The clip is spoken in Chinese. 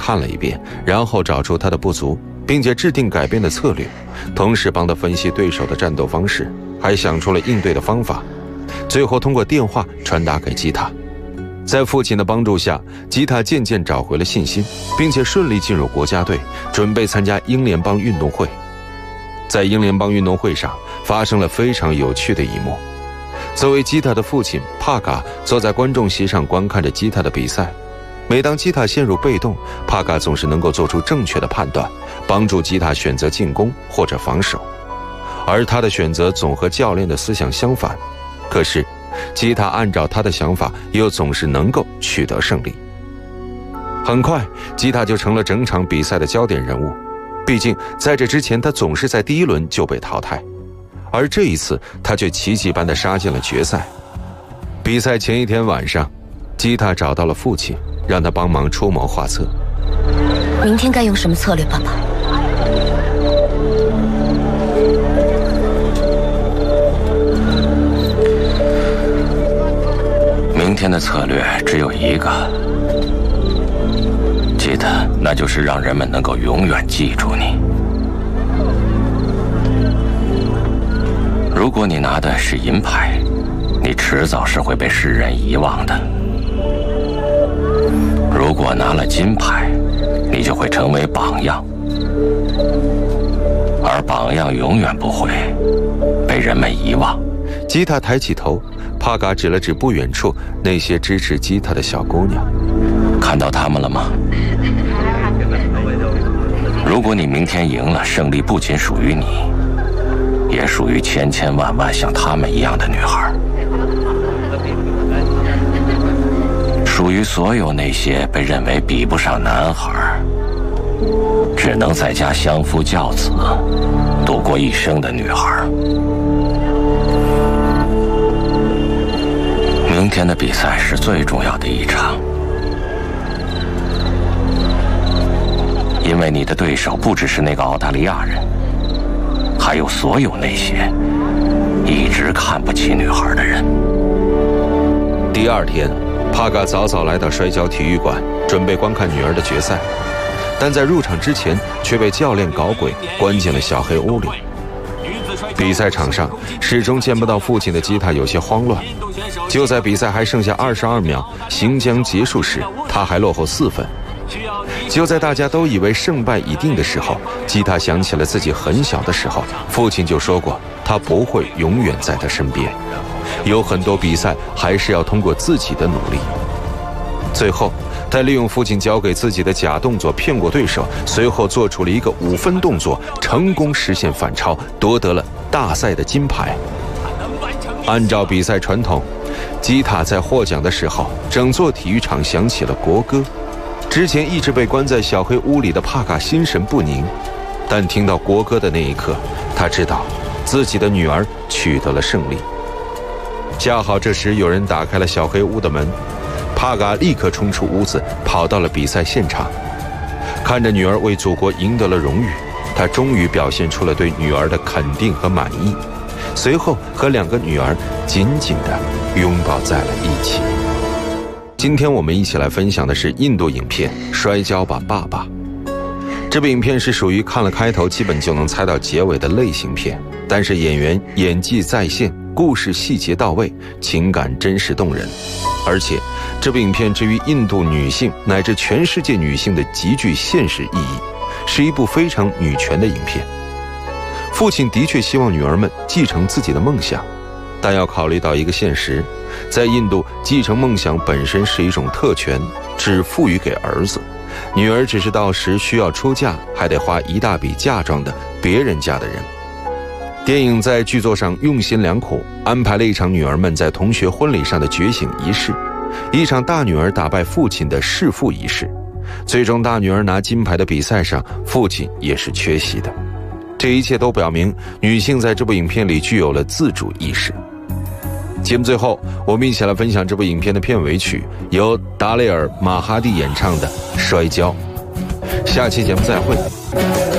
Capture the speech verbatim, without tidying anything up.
看了一遍，然后找出他的不足，并且制定改变的策略，同时帮他分析对手的战斗方式，还想出了应对的方法，最后通过电话传达给吉塔。在父亲的帮助下，吉塔渐渐找回了信心，并且顺利进入国家队，准备参加英联邦运动会。在英联邦运动会上发生了非常有趣的一幕。作为吉塔的父亲，帕嘎坐在观众席上观看着吉塔的比赛。每当吉塔陷入被动，帕嘎总是能够做出正确的判断，帮助吉塔选择进攻或者防守。而他的选择总和教练的思想相反，可是吉塔按照他的想法又总是能够取得胜利。很快，吉塔就成了整场比赛的焦点人物，毕竟在这之前他总是在第一轮就被淘汰，而这一次他却奇迹般地杀进了决赛。比赛前一天晚上，吉塔找到了父亲，让他帮忙出谋划策。 明天该用什么策略，爸爸？ 明天的策略只有一个，记得，那就是让人们能够永远记住你。如果你拿的是银牌，你迟早是会被世人遗忘的。如果拿了金牌，你就会成为榜样，而榜样永远不会被人们遗忘。 吉塔抬起头，帕嘎指了指不远处那些支持吉塔的小姑娘。 看到她们了吗？如果你明天赢了，胜利不仅属于你，也属于千千万万像她们一样的女孩，属于所有那些被认为比不上男孩，只能在家相夫教子度过一生的女孩。明天的比赛是最重要的一场，因为你的对手不只是那个澳大利亚人，还有所有那些一直看不起女孩的人。 第二天，帕嘎早早来到摔跤体育馆，准备观看女儿的决赛，但在入场之前却被教练搞鬼关进了小黑屋里。比赛场上始终见不到父亲的吉塔有些慌乱。就在比赛还剩下二十二秒行将结束时，他还落后四分。就在大家都以为胜败已定的时候，吉塔想起了自己很小的时候，父亲就说过他不会永远在他身边，有很多比赛还是要通过自己的努力。最后他利用父亲教给自己的假动作骗过对手，随后做出了一个五分动作，成功实现反超，夺得了大赛的金牌。按照比赛传统，吉塔在获奖的时候，整座体育场响起了国歌。之前一直被关在小黑屋里的帕嘎心神不宁，但听到国歌的那一刻，他知道自己的女儿取得了胜利。恰好这时有人打开了小黑屋的门，帕嘎立刻冲出屋子，跑到了比赛现场。看着女儿为祖国赢得了荣誉，他终于表现出了对女儿的肯定和满意，随后和两个女儿紧紧地拥抱在了一起。今天我们一起来分享的是印度影片《摔跤吧，爸爸》。这部影片是属于看了开头基本就能猜到结尾的类型片，但是演员演技在线，故事细节到位，情感真实动人。而且这部影片之于印度女性乃至全世界女性的极具现实意义，是一部非常女权的影片。父亲的确希望女儿们继承自己的梦想，但要考虑到一个现实，在印度继承梦想本身是一种特权，只赋予给儿子，女儿只是到时需要出嫁还得花一大笔嫁妆的别人家的人。电影在剧作上用心良苦，安排了一场女儿们在同学婚礼上的觉醒仪式，一场大女儿打败父亲的弑父仪式。最终大女儿拿金牌的比赛上，父亲也是缺席的。这一切都表明女性在这部影片里具有了自主意识。节目最后，我们一起来分享这部影片的片尾曲，由达雷尔·马哈蒂演唱的《摔跤》。下期节目再会。